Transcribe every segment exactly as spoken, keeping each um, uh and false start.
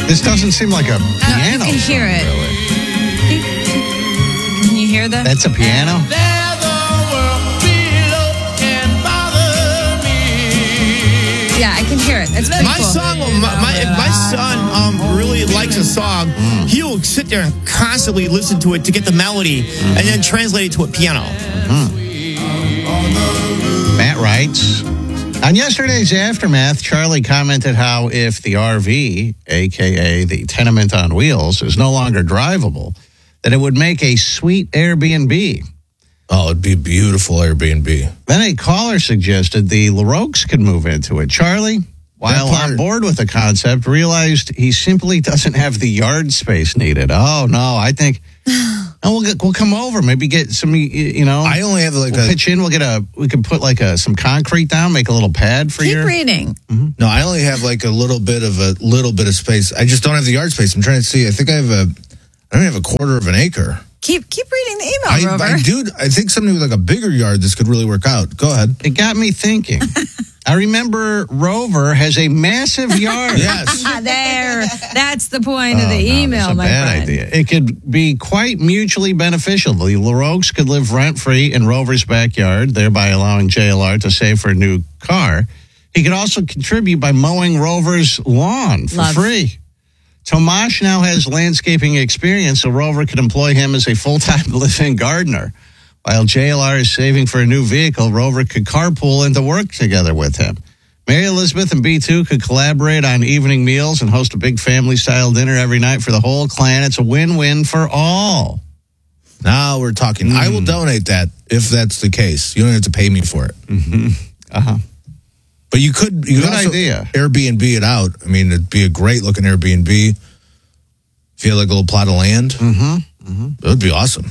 This doesn't seem like a piano. Uh, you can hear song, it. Really. Can you hear that? That's a piano? Yeah, I can hear it. It's very My cool. song, my, my, if my son um, really likes a song, mm. he'll sit there and constantly listen to it to get the melody mm. and then translate it to a piano. Mm. Matt writes, on yesterday's Aftermath, Charlie commented how if the R V, a k a the tenement on wheels, is no longer drivable, that it would make a sweet Airbnb. Oh, it'd be a beautiful Airbnb. Then a caller suggested the LaRoques could move into it. Charlie, while on board with the concept, realized he simply doesn't have the yard space needed. Oh, no, I think oh, we'll get, we'll come over, maybe get some, you know. I only have like we'll a... pitch in, we'll get a, we could put like a, some concrete down, make a little pad for Keep your... Keep reading. Mm-hmm. No, I only have like a little bit of a little bit of space. I just don't have the yard space. I'm trying to see. I think I have a, I don't have a quarter of an acre. Keep keep reading the email, I, Rover. I, dude, I think somebody with like a bigger yard, this could really work out. Go ahead. It got me thinking. I remember Rover has a massive yard. Yes. There. That's the point oh, of the no, email, that's a my bad friend. idea. It could be quite mutually beneficial. The LaRoques could live rent-free in Rover's backyard, thereby allowing J L R to save for a new car. He could also contribute by mowing Rover's lawn for Love. free. Tomash now has landscaping experience, so Rover could employ him as a full-time live-in gardener. While J L R is saving for a new vehicle, Rover could carpool into work together with him. Mary Elizabeth and B two could collaborate on evening meals and host a big family-style dinner every night for the whole clan. It's a win-win for all. Now we're talking. Mm. I will donate that if that's the case. You don't have to pay me for it. Mm-hmm. Uh-huh. But you could, you Good could also idea. Airbnb it out. I mean, it'd be a great looking Airbnb. If you had like a little plot of land, mm-hmm. Mm-hmm. it would be awesome.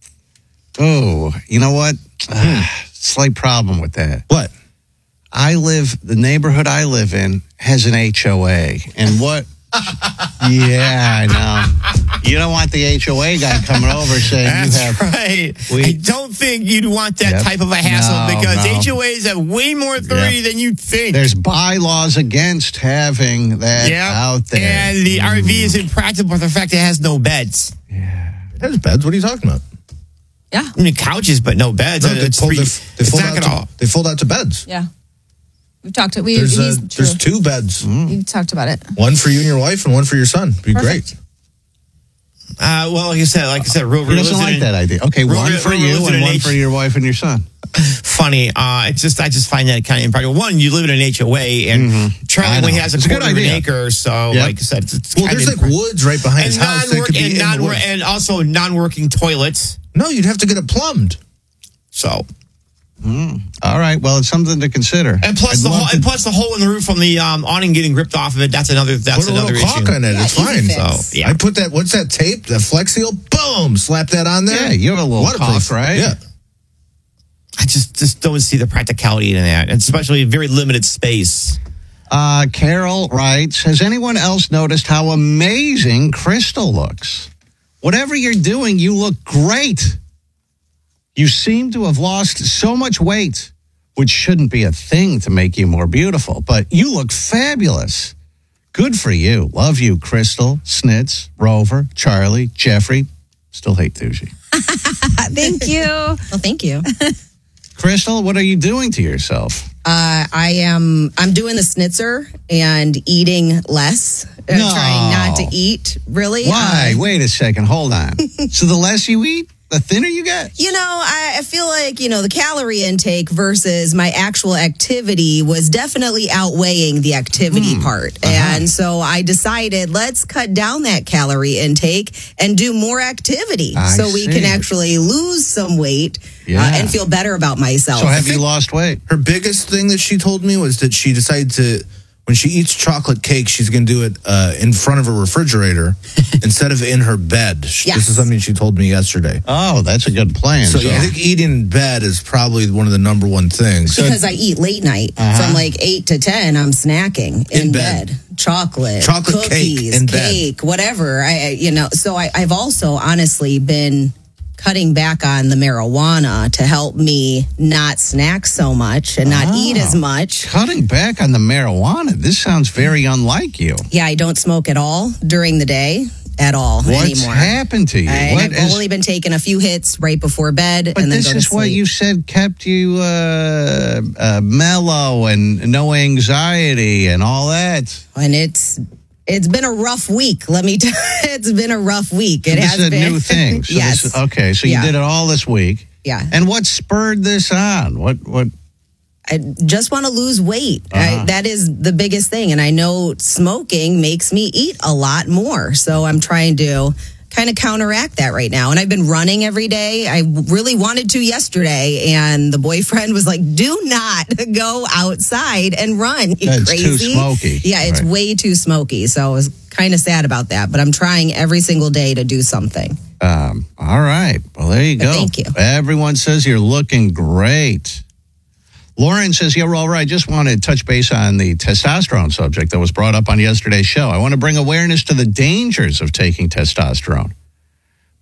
Oh, you know what? Uh, slight problem with that. What? I live, the neighborhood I live in has an H O A. And what? Yeah, I know. You don't want the H O A guy coming over saying That's you have. right. We, I don't think you'd want that yep. type of a hassle no, because no. H O As have way more authority yep. than you think. There's bylaws against having that yep. out there. And the mm. R V is impractical for the fact it has no beds. Yeah. It has beds. What are you talking about? Yeah. I mean, couches, but no beds. No, they, it's fold, three, they, they, fold out to, they fold out to beds. Yeah. We've talked to we There's, he's uh, there's two beds. Mm. You talked about it. One for you and your wife and one for your son. Be Perfect. great. Uh, well, like I said, like I said, Rover He doesn't like in, that idea. Okay, Rover, one for Rover you and one H- for your wife and your son. Funny. Uh, it's just I just find that kind of impractical. One, you live in an H O A, and mm-hmm. Charlie, when he has a it's quarter a of an idea. acre, so yep. like I said, it's, it's well, there's like impre- woods right behind his and house that could be and, in non- the woods. and also non-working toilets. No, you'd have to get it plumbed. So. Mm. All right. Well, it's something to consider. And plus I'd the hole, to... and plus the hole in the roof from the um, awning getting ripped off of it. That's another. That's Put a another little issue. caulk on it. Yeah, it's easy fine. fix. So yeah, I put that. What's that tape? The Flex Seal. Boom! Slap that on there. Yeah, you have a little Waterproof, caulk, right? Yeah. I just just don't see the practicality in that, and especially very limited space. Uh, Carol writes, has anyone else noticed how amazing Crystal looks? Whatever you're doing, you look great. You seem to have lost so much weight, which shouldn't be a thing to make you more beautiful, but you look fabulous. Good for you. Love you, Crystal, Snitz, Rover, Charlie, Jeffrey. Still hate Tucci. Thank you. Well, thank you. Crystal, what are you doing to yourself? Uh, I am. I'm doing the Snitzer and eating less. I'm No. trying not to eat. Really? Why? Uh, Wait a second. Hold on. So the less you eat, the thinner you get? You know, I, I feel like, you know, the calorie intake versus my actual activity was definitely outweighing the activity Mm, part. uh-huh. And so I decided, let's cut down that calorie intake and do more activity I so we see. can actually lose some weight Yeah. uh, and feel better about myself. So have you lost weight? Her biggest thing that she told me was that she decided to, when she eats chocolate cake, she's going to do it uh, in front of a refrigerator instead of in her bed. Yes. This is something she told me yesterday. Oh, that's a good plan. So, So, I think eating in bed is probably one of the number one things. Because I eat late night. Uh-huh. From like eight to ten, I'm snacking in, In bed. bed. Chocolate, Chocolate cake cookies, in bed. cake, whatever. I, I- you know, so I, I've also honestly been cutting back on the marijuana to help me not snack so much and not eat as much. Cutting back on the marijuana. This sounds very unlike you. Yeah, I don't smoke at all during the day. At all What's anymore. happened to you? I, What I've is- only been taking a few hits right before bed. But and then this go to is what sleep. you said kept you uh, uh, mellow and no anxiety and all that. And it's it's been a rough week. Let me tell you, it's been a rough week. It this has is a been new thing. So yes. This, okay, so you Yeah. did it all this week. Yeah. And what spurred this on? What what? I just want to lose weight. Uh-huh. I, that is the biggest thing. And I know smoking makes me eat a lot more. So I'm trying to kind of counteract that right now. And I've been running every day. I really wanted to yesterday. And the boyfriend was like, do not go outside and run. You That's crazy. too smoky. Yeah, it's Right. way too smoky. So I was kind of sad about that. But I'm trying every single day to do something. Um, all right. Well, there you But go. thank you. Everyone says you're looking great. Lauren says, you're all right. Just want to touch base on the testosterone subject that was brought up on yesterday's show. I want to bring awareness to the dangers of taking testosterone.